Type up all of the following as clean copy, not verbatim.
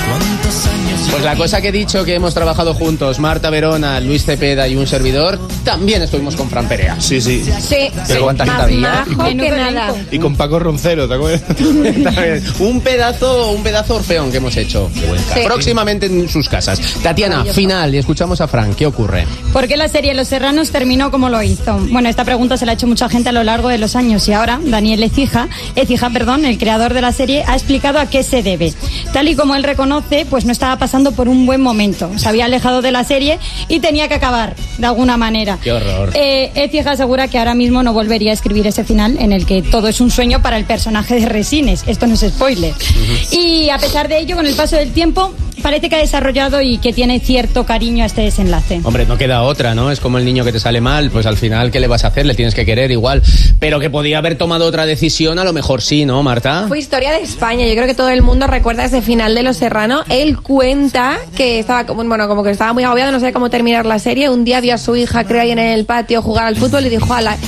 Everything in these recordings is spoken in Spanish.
Pues la cosa que he dicho, que hemos trabajado juntos, Marta Verona, Luis Cepeda y un servidor, también estuvimos con Fran Perea. Sí. Sí. Pero cuánta gente había. Que nada. Y con Paco Roncero, ¿te acuerdas? un pedazo orfeón que hemos hecho. Sí. Próximamente en sus casas. Tatiana, final, y escuchamos a Fran. ¿Qué ocurre? ¿Por qué la serie Los Serranos terminó como lo hizo? Bueno, esta pregunta se la ha hecho mucha gente a lo largo de los años y ahora Daniel Écija, el creador de la serie, ha explicado a qué se debe. Tal y como él reconoce, pues no estaba pasando por un buen momento. Se había alejado de la serie y tenía que acabar de alguna manera. ¡Qué horror! Écija asegura que ahora mismo no volvería a escribir ese final en el que todo es un sueño para el personaje de Resines. Esto no es spoiler. Y a pesar de ello, con el paso del tiempo, parece que ha desarrollado y que tiene cierto cariño a este desenlace. Hombre, no queda otra, ¿no? Es como el niño que te sale mal, pues al final, ¿qué le vas a hacer? Le tienes que querer igual. Pero que podía haber tomado otra decisión, a lo mejor sí, ¿no, Marta? Fue historia de España. Yo creo que todo el mundo recuerda ese final de Los Serrano. Él cuenta que estaba, como que estaba muy agobiado, no sabía cómo terminar la serie. Un día vio a su hija, creo, ahí en el patio jugar al fútbol y dijo, ala,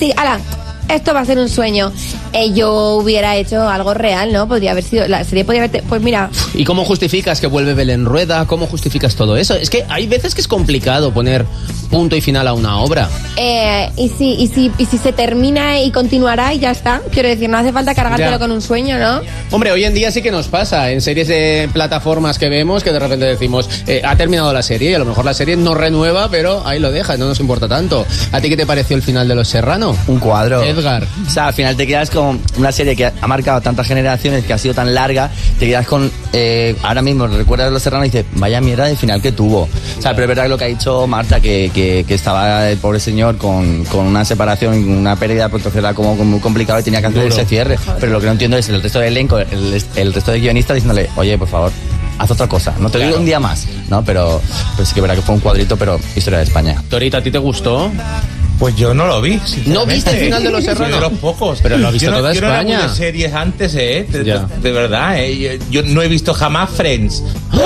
esto va a ser un sueño. Yo hubiera hecho algo real, ¿no? Podría haber sido... La serie podría haber... Pues mira... ¿Y cómo justificas que vuelve Belén Rueda? ¿Cómo justificas todo eso? Es que hay veces que es complicado poner punto y final a una obra. Y si se termina y continuará y ya está. Quiero decir, no hace falta cargártelo con un sueño, ¿no? Hombre, hoy en día sí que nos pasa. En series de plataformas que vemos, que de repente decimos, ha terminado la serie y a lo mejor la serie no renueva, pero ahí lo deja, no nos importa tanto. ¿A ti qué te pareció el final de Los Serrano? Un cuadro. Edgar. O sea, al final te quedas con una serie que ha marcado tantas generaciones, que ha sido tan larga, te quedas con... ahora mismo recuerdas Los Serranos y dices, vaya mierda de final que tuvo. O sea, pero es verdad lo que ha dicho Marta, que estaba el pobre señor con una separación, una pérdida, porque era como muy complicado y tenía que hacer ese cierre. Pero lo que no entiendo es el resto del elenco, el resto de guionistas diciéndole, oye, por favor, haz otra cosa. No te digo un día más, ¿no? Pero sí que es verdad que fue un cuadrito, pero historia de España. Torito, ¿a ti te gustó? Pues yo no lo vi. ¿No viste el final de Los Serranos? Soy de los pocos. Pero lo ha visto toda España. Yo no era muy de series antes, de verdad, Yo no he visto jamás Friends.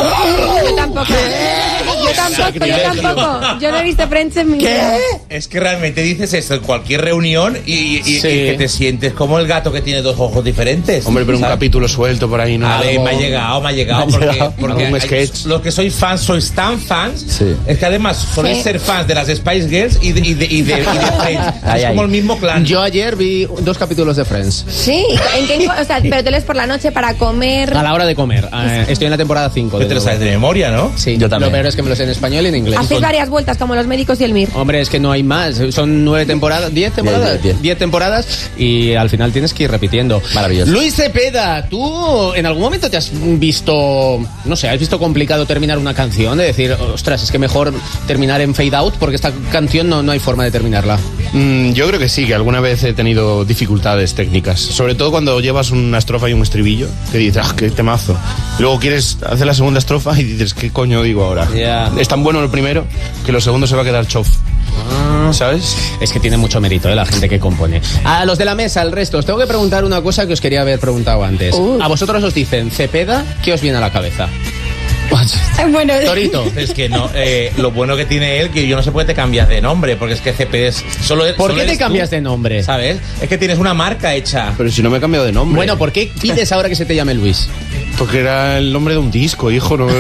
Yo tampoco. Yo no he visto Friends en mi vida. Es que realmente dices esto en cualquier reunión y que te sientes como el gato que tiene dos ojos diferentes. Hombre, pero un capítulo suelto por ahí, ¿no? A ver, me ha llegado porque un sketch. Los que sois tan fans, Sí. es que además soléis ser fans de las Spice Girls y de Friends. Es como el mismo clan. Yo ayer vi 2 capítulos de Friends. Sí, pero te lees por la noche para comer. A la hora de comer. Estoy en la temporada 5. Que te lo sabes de memoria, ¿no? Sí, Yo también. Lo peor es que me lo sé en español y en inglés. Hacéis varias vueltas como los médicos y el MIR. Hombre, es que no hay más. Son 9 temporadas, 10 temporadas. 10 temporadas y al final tienes que ir repitiendo. Maravilloso. Luis Cepeda, ¿tú en algún momento te has visto, no sé, has visto complicado terminar una canción? De decir, ostras, es que mejor terminar en fade out porque esta canción no hay forma de terminarla. Yo creo que sí, que alguna vez he tenido dificultades técnicas. Sobre todo cuando llevas una estrofa y un estribillo, que dices, qué temazo. Y luego quieres hacer la segunda estrofa y dices, ¿qué coño digo ahora? Yeah. Es tan bueno el primero que lo segundo se va a quedar chof. ¿Sabes? Es que tiene mucho mérito, la gente que compone. A los de la mesa, al resto, os tengo que preguntar una cosa que os quería haber preguntado antes. A vosotros os dicen Cepeda, ¿qué os viene a la cabeza? Bueno, Torito. Es que no, lo bueno que tiene él, que yo no sé por qué te cambias de nombre, porque es que CP es solo. ¿Por solo qué te eres cambias tú, de nombre? ¿Sabes? Es que tienes una marca hecha. Pero si no me he cambiado de nombre. Bueno, ¿por qué pides ahora que se te llame Luis? Porque era el nombre de un disco, hijo. ¿No?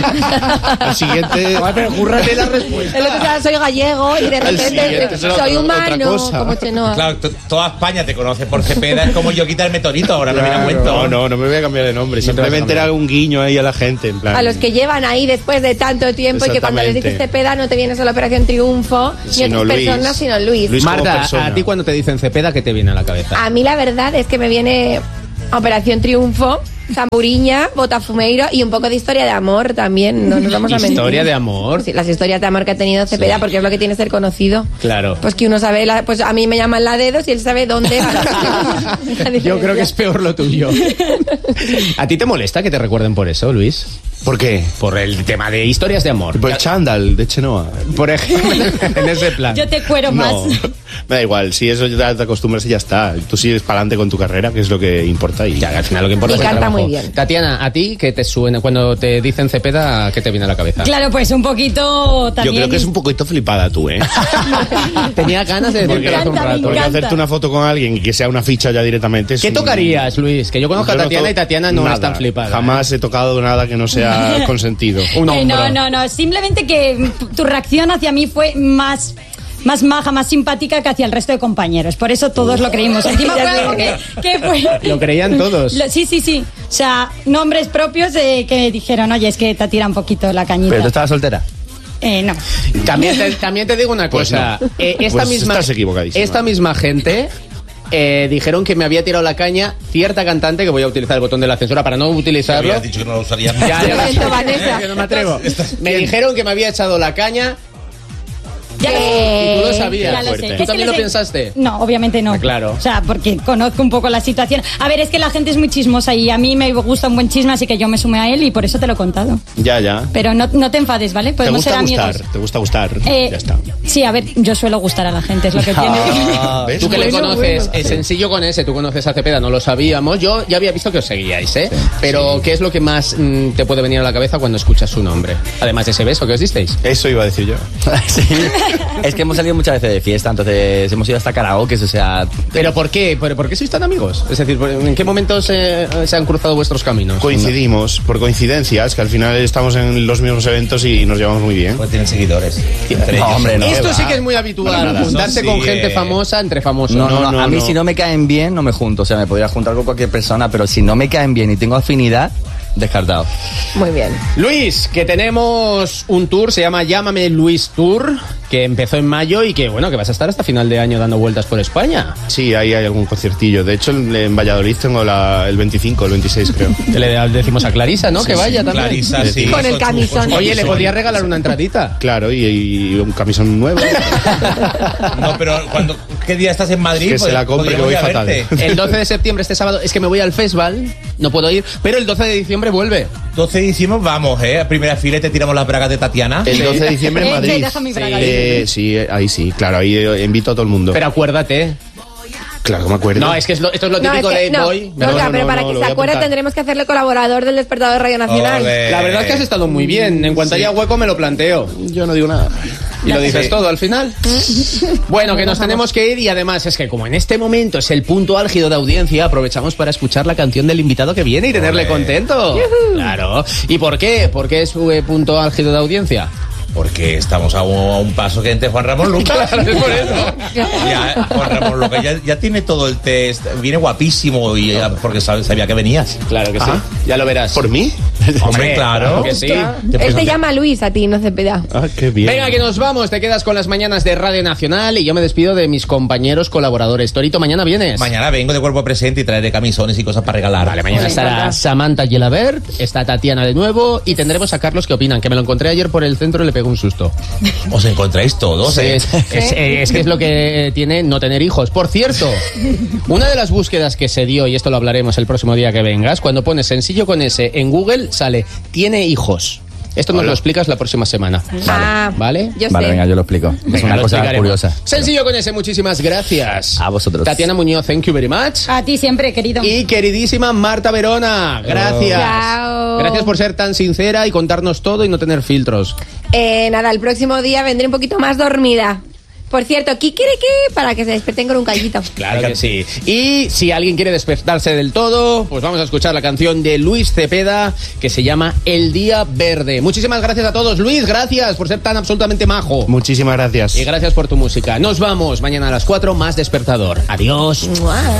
Al siguiente... Pero júrate la respuesta. El otro día soy gallego y de repente siguiente será soy otra humano. cosa. Como Chenoa. Claro, toda España te conoce por Cepeda, es como yo quitarme Torito, ahora no me da cuenta. No me voy a cambiar de nombre. Simplemente era un guiño ahí a la gente, en plan... A los que llevan ahí después de tanto tiempo y que cuando les dices Cepeda no te viene solo Operación Triunfo ni otras personas, sino Luis. como Marta, persona. a ti cuando te dicen Cepeda, ¿qué te viene a la cabeza? A mí la verdad es que me viene Operación Triunfo, Zamburiña, Botafumeiro y un poco de historia de amor también, no nos vamos a mentir. ¿Historia de amor? Sí, las historias de amor que ha tenido Cepeda, porque es lo que tiene ser conocido. Claro. Pues que uno sabe, pues a mí me llaman la dedos y él sabe dónde. Yo creo que es peor lo tuyo. ¿A ti te molesta que te recuerden por eso, Luis? ¿Por qué? Por el tema de historias de amor. Por el chándal de Chenoa. Por ejemplo, en ese plan. Yo te cuero más. No, me da igual, si eso ya te acostumbras y ya está. Tú sigues para adelante con tu carrera, que es lo que importa. Y Ya, al final lo que importa Y es el canta trabajo. muy bien. Tatiana, ¿a ti qué te suena? Cuando te dicen Cepeda, ¿qué te viene a la cabeza? Claro, pues un poquito yo también. creo que es un poquito flipada tú, ¿eh? Tenía ganas de decirte hace un encanta, me rato. Porque encanta. hacerte una foto con alguien y que sea una ficha ya directamente es ¿Qué un- tocarías, Luis? Que yo conozco a Yo no Tatiana to- y Tatiana no nada. es tan flipada. Jamás he tocado nada que no sea consentido. Un hombro. No. Simplemente que tu reacción hacia mí fue más maja, más simpática que hacia el resto de compañeros. Por eso todos lo creímos. Encima fue algo que fue... Lo creían todos. Sí. O sea, nombres propios que dijeron, oye, es que te tira un poquito la cañita. Pero tú estabas soltera. No. También te digo una Pues cosa. no. Esta Pues estás equivocadísima. Esta misma gente dijeron que me había tirado la caña cierta cantante, que voy a utilizar el botón de la censura para no utilizarlo. Habías dicho que no lo usarías. Ya, Lo siento, Vanessa. que no me atrevo. Me dijeron que me había echado la caña. Ya lo Y tú lo sabías. Ya lo sé. ¿Tú Es que también les lo he- pensaste? No, obviamente no. Claro. O sea, porque conozco un poco la situación. A ver, es que la gente es muy chismosa y a mí me gusta un buen chisme, así que yo me sumé a él y por eso te lo he contado. Ya. Pero no te enfades, ¿vale? ¿Te Podemos ser gusta amigos. gustar? ¿Te gusta gustar? Ya está. Sí, a ver, yo suelo gustar a la gente, es lo que tiene. ¿Ves? Tú que le Bueno, conoces, bueno. es sencillo con ese, tú conoces a Cepeda, no lo sabíamos. Yo ya había visto que os seguíais, ¿eh? Pero, ¿qué es lo que más te puede venir a la cabeza cuando escuchas su nombre? Además de ese beso que os disteis. Eso iba a decir yo. Sí. Es que hemos salido muchas veces de fiesta, entonces hemos ido hasta karaoke, o sea... ¿Pero por qué? ¿Por qué sois tan amigos? Es decir, ¿en qué momentos se han cruzado vuestros caminos? Coincidimos, por coincidencias, que al final estamos en los mismos eventos y nos llevamos muy bien. Pues tienen seguidores. Entre ellos. hombre, no. Esto va. sí que es muy habitual, Para nada. juntarse Sí, con gente famosa entre famosos. No, No, a mí no. si no me caen bien, no me junto. O sea, me podría juntar con cualquier persona, pero si no me caen bien y tengo afinidad, descartado. Muy bien. Luis, que tenemos un tour, se llama Llámame Luis Tour, que empezó en mayo y que, bueno, que vas a estar hasta final de año dando vueltas por España. Sí, ahí hay algún conciertillo. De hecho, en Valladolid tengo el 25, el 26 creo. Le decimos a Clarisa, ¿no? Que vaya también. Clarisa, sí. Con el camisón. Oye, le podría regalar una entradita. Claro, y un camisón nuevo. No, pero ¿qué día estás en Madrid? Que se la compre, que voy podríamos ir a fatal. verte. El 12 de septiembre, este sábado, es que me voy al festival, no puedo ir, pero el 12 de diciembre vuelve. 12 de diciembre vamos, a primera fila y te tiramos las bragas de Tatiana. El 12 de diciembre en Sí, Madrid. deja mi braga. Sí, ahí sí, claro, ahí invito a todo el mundo. Pero acuérdate. Claro, me acuerdo. No, es que esto es lo No, típico es que, de no, Boy. no, claro, pero para lo que voy se a acuerde apuntar. tendremos que hacerle colaborador del Despertador de Radio Nacional. Ole. La verdad es que has estado muy bien. En cuanto haya hueco me lo planteo. Yo no digo nada. Y lo dices Sí. todo al final. Bueno, que nos tenemos que ir y además es que como en este momento es el punto álgido de audiencia, aprovechamos para escuchar la canción del invitado que viene y tenerle Ole. contento. Claro. ¿Y por qué? ¿Por qué es punto álgido de audiencia? Porque estamos a un paso que entre Juan Ramón Lucas. Claro, es por eso. Ya, Juan Ramón Lucas ya tiene todo el test. Viene guapísimo y porque sabía que venías. Claro que sí. Ajá. Ya lo verás. ¿Por mí? Hombre, claro. que sí. Él te llama Luis a ti, no Cepeda. Ah, qué bien. Venga, que nos vamos. Te quedas con las mañanas de Radio Nacional y yo me despido de mis compañeros colaboradores. Torito, mañana vienes. Mañana vengo de cuerpo presente y traeré camisones y cosas para regalar. Vale, mañana Me estará encanta. Samantha Gelabert, está Tatiana de nuevo y tendremos a Carlos que opinan, que me lo encontré ayer por el centro y le pegó un susto. Os encontráis todos, Sí, ¿eh? es que es lo que tiene no tener hijos. Por cierto, una de las búsquedas que se dio, y esto lo hablaremos el próximo día que vengas, cuando pones sencillo con S en Google sale tiene hijos. Esto nos lo explicas la próxima semana. Ah, ¿Vale? Yo Vale, sé. venga, yo lo explico. Es Venga, una lo cosa explicaremos. curiosa. Sencillo con S, muchísimas gracias. A vosotros. Tatiana Muñoz, thank you very much. A ti siempre, querido. Y queridísima Marta Verona, gracias. Chao. Gracias por ser tan sincera y contarnos todo y no tener filtros. Nada, el próximo día vendré un poquito más dormida. Por cierto, kikiriki, para que se despierten con un callito. Claro que sí. Y si alguien quiere despertarse del todo, pues vamos a escuchar la canción de Luis Cepeda que se llama El Día Verde. Muchísimas gracias a todos. Luis, gracias por ser tan absolutamente majo. Muchísimas gracias. Y gracias por tu música. Nos vamos mañana a las 4, más Despertador. Adiós. Mua.